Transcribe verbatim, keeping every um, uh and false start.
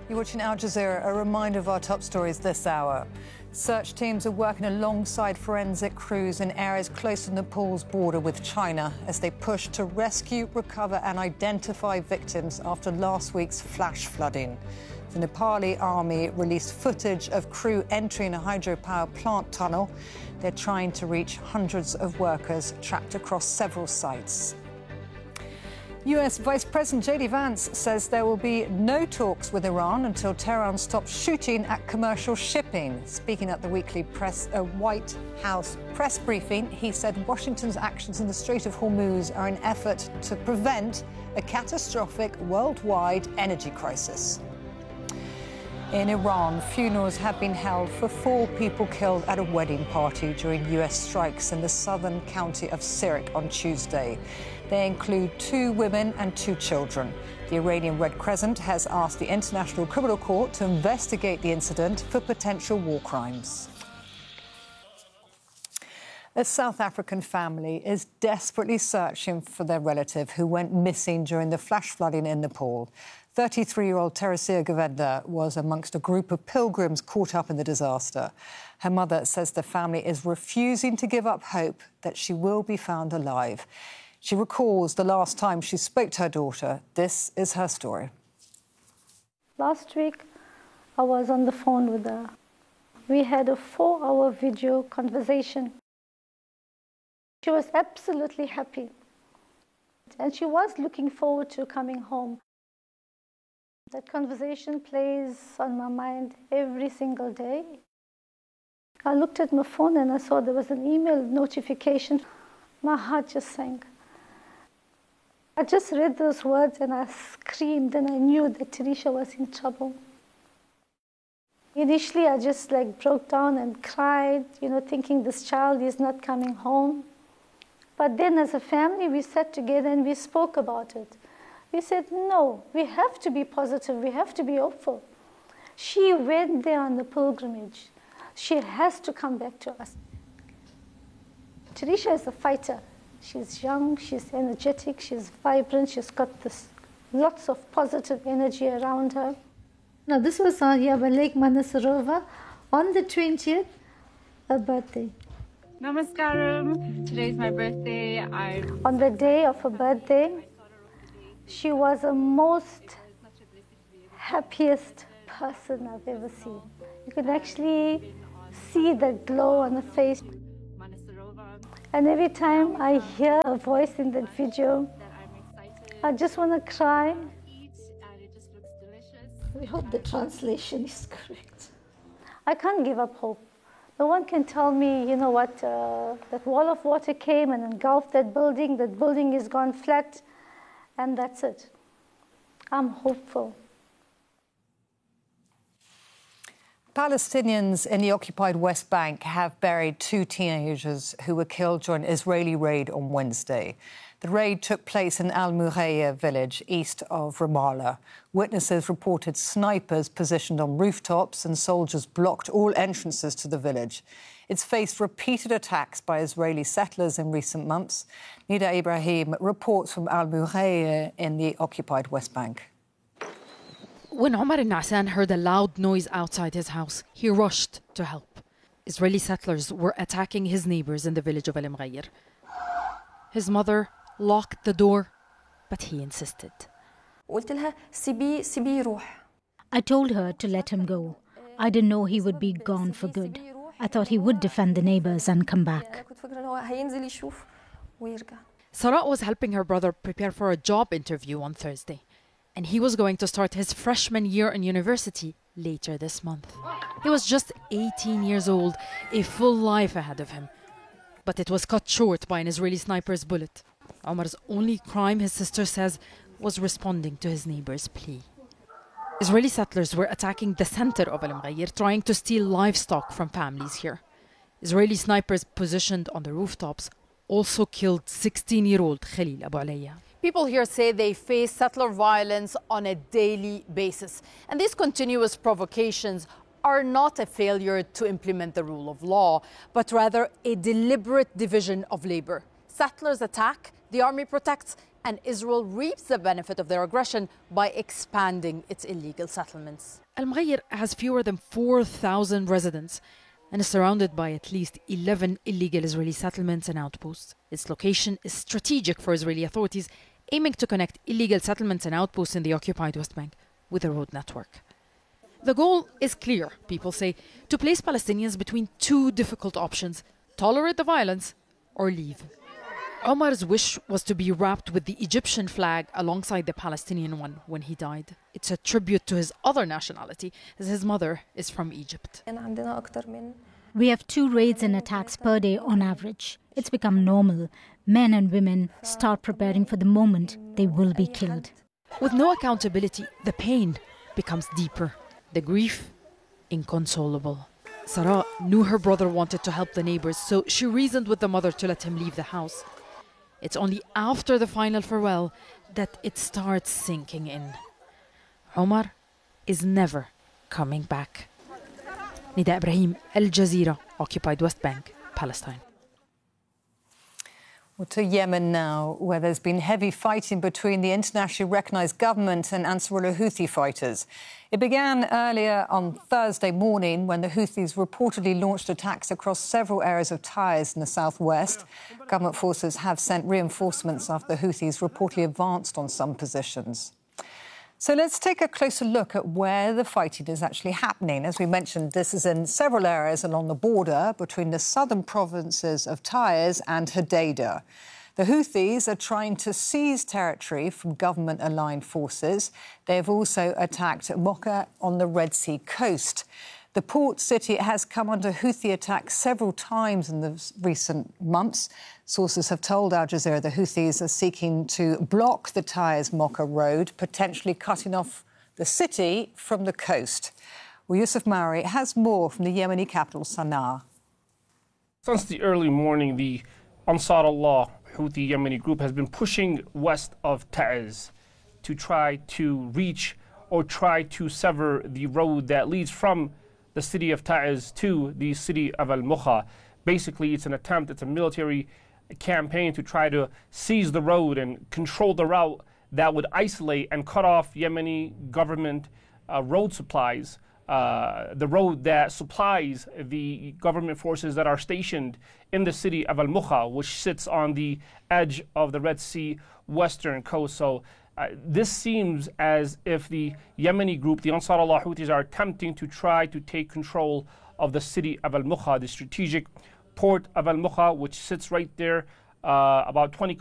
You're watching Al Jazeera, a reminder of our top stories this hour. Search teams are working alongside forensic crews in areas close to Nepal's border with China as they push to rescue, recover and identify victims after last week's flash flooding. The Nepali army released footage of crew entering a hydropower plant tunnel. They're trying to reach hundreds of workers trapped across several sites. U S Vice President J D Vance says there will be no talks with Iran until Tehran stops shooting at commercial shipping. Speaking at the weekly press, uh, White House press briefing, he said Washington's actions in the Strait of Hormuz are an effort to prevent a catastrophic worldwide energy crisis. In Iran, funerals have been held for four people killed at a wedding party during U S strikes in the southern county of Sirik on Tuesday. They include two women and two children. The Iranian Red Crescent has asked the International Criminal Court to investigate the incident for potential war crimes. A South African family is desperately searching for their relative who went missing during the flash flooding in Nepal. thirty-three-year-old Teresia Govenda was amongst a group of pilgrims caught up in the disaster. Her mother says the family is refusing to give up hope that she will be found alive. She recalls the last time she spoke to her daughter. This is her story. Last week, I was on the phone with her. We had a four-hour video conversation. She was absolutely happy. And she was looking forward to coming home. That conversation plays on my mind every single day. I looked at my phone and I saw there was an email notification. My heart just sank. I just read those words and I screamed and I knew that Teresia was in trouble. Initially, I just like broke down and cried, you know, thinking this child is not coming home. But then as a family, we sat together and we spoke about it. We said, no, we have to be positive, we have to be hopeful. She went there on the pilgrimage. She has to come back to us. Teresia is a fighter. She's young, she's energetic, she's vibrant, she's got this lots of positive energy around her. Now this was uh, here by Lake Manasarova on the twentieth, her birthday. Namaskaram. Today's my birthday. I On the day of her birthday, she was the most happiest person I've ever seen. You could actually see the glow on her face. And every time I hear her voice in that video, I just want to cry. We hope the translation is correct. I can't give up hope. No one can tell me, you know what, uh, that wall of water came and engulfed that building, that building is gone flat, and that's it. I'm hopeful. Palestinians in the occupied West Bank have buried two teenagers who were killed during an Israeli raid on Wednesday. The raid took place in Al-Murayya village east of Ramallah. Witnesses reported snipers positioned on rooftops and soldiers blocked all entrances to the village. It's faced repeated attacks by Israeli settlers in recent months. Nida Ibrahim reports from Al-Murayya in the occupied West Bank. When Omar al-Na'san heard a loud noise outside his house, he rushed to help. Israeli settlers were attacking his neighbours in the village of Al-Mughayyir. His mother locked the door, but he insisted. I told her to let him go. I didn't know he would be gone for good. I thought he would defend the neighbours and come back. Sarah was helping her brother prepare for a job interview on Thursday, and he was going to start his freshman year in university later this month. He was just eighteen years old, a full life ahead of him. But it was cut short by an Israeli sniper's bullet. Omar's only crime, his sister says, was responding to his neighbour's plea. Israeli settlers were attacking the centre of Al-Mughayyir, trying to steal livestock from families here. Israeli snipers positioned on the rooftops also killed sixteen-year-old Khalil Abu Alayya. People here say they face settler violence on a daily basis. And these continuous provocations are not a failure to implement the rule of law, but rather a deliberate division of labor. Settlers attack, the army protects, and Israel reaps the benefit of their aggression by expanding its illegal settlements. Al Mughayr has fewer than four thousand residents and is surrounded by at least eleven illegal Israeli settlements and outposts. Its location is strategic for Israeli authorities, aiming to connect illegal settlements and outposts in the occupied West Bank with a road network. The goal is clear, people say, to place Palestinians between two difficult options: tolerate the violence or leave. Omar's wish was to be wrapped with the Egyptian flag alongside the Palestinian one when he died. It's a tribute to his other nationality, as his mother is from Egypt. We have two raids and attacks per day on average. It's become normal. Men and women start preparing for the moment they will be killed. With no accountability, the pain becomes deeper, the grief inconsolable. Sarah knew her brother wanted to help the neighbors, so she reasoned with the mother to let him leave the house. It's only after the final farewell that it starts sinking in. Omar is never coming back. Nida Ibrahim, Al Jazeera, occupied West Bank, Palestine. Well, to Yemen now, where there's been heavy fighting between the internationally recognised government and Ansarullah Houthi fighters. It began earlier on Thursday morning when the Houthis reportedly launched attacks across several areas of Taiz in the southwest. Government forces have sent reinforcements after the Houthis reportedly advanced on some positions. So let's take a closer look at where the fighting is actually happening. As we mentioned, this is in several areas along the border between the southern provinces of Taiz and Hodeidah. The Houthis are trying to seize territory from government-aligned forces. They have also attacked Mocha on the Red Sea coast. The port city has come under Houthi attack several times in the recent months. Sources have told Al Jazeera the Houthis are seeking to block the Taiz-Mocha road, potentially cutting off the city from the coast. Well, Yusuf Mauri has more from the Yemeni capital, Sana'a. Since the early morning, the Ansar Allah Houthi Yemeni group has been pushing west of Taiz to try to reach or try to sever the road that leads from the city of Taiz to the city of Al-Mocha. Basically, it's an attempt, it's a military campaign to try to seize the road and control the route that would isolate and cut off Yemeni government uh, road supplies, uh, the road that supplies the government forces that are stationed in the city of Al-Mocha, which sits on the edge of the Red Sea western coast. So uh, this seems as if the Yemeni group, the Ansar Allah Houthis, are attempting to try to take control of the city of Al-Mocha, the strategic port of Al-Mocha, which sits right there uh, about twenty